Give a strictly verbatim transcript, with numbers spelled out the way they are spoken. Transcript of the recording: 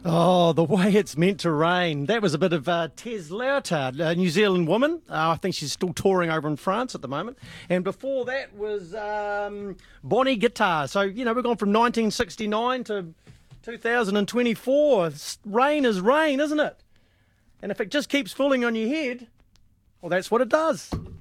Oh, the way it's meant to rain. That was a bit of uh, Tess Leotard, a New Zealand woman. Uh, I think she's still touring over in France at the moment. And before that was um, Bonnie Guitar. So, you know, we've gone from nineteen sixty-nine to two thousand twenty-four. Rain is rain, isn't it? And if it just keeps falling on your head, well, that's what it does.